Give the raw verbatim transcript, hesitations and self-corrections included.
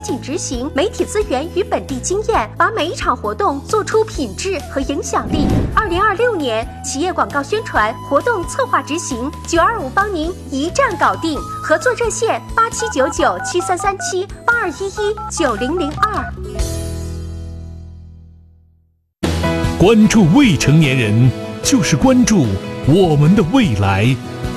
紧执行，媒体资源与本地经验，把每一场活动做出品质和影响力。二零二六年企业广告宣传活动策划执行，九二五帮您一站搞定。合作热线八七九九七三三七八二一一九零零二。 关注未成年人，就是关注我们的未来。